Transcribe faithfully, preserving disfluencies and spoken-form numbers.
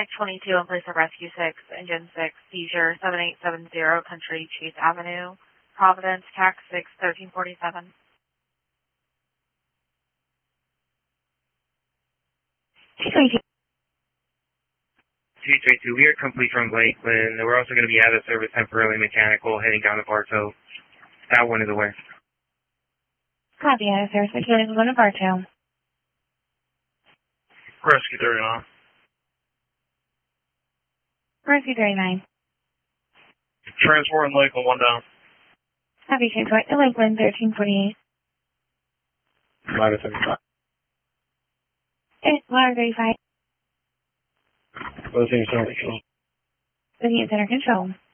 Contact twenty-two in place of Rescue six, Engine six, seizure seven eight seven zero, Country Chase Avenue, Providence, Tax six, thirteen forty-seven. two twenty-two. two twenty-two, we are complete from Lakeland. We're also going to be out of service temporarily mechanical heading down to Bartow. That one is away. Copy, out of service mechanical going to Bartow. Rescue thirty-nine. Rescue thirty-nine. Transport in Lakeland, one down. Copy, transport to Lakeland, thirteen forty-eight. Ladder thirty-five. Eh, Ladder thirty-five. Looking at center control. Looking at center control.